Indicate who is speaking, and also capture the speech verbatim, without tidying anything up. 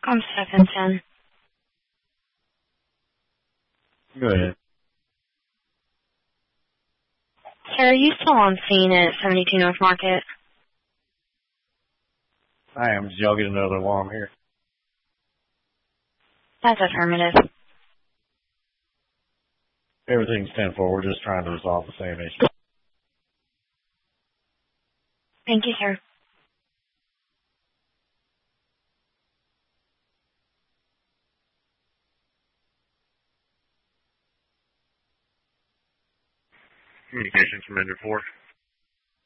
Speaker 1: I'm Stephenson.
Speaker 2: Go ahead.
Speaker 1: Sir, are you still on scene at seventy-two North Market?
Speaker 2: I am. Did y'all get another alarm here?
Speaker 1: That's affirmative.
Speaker 2: Everything's ten four. We're just trying to resolve the same issue.
Speaker 1: Thank you, sir.
Speaker 2: Communications Commander four.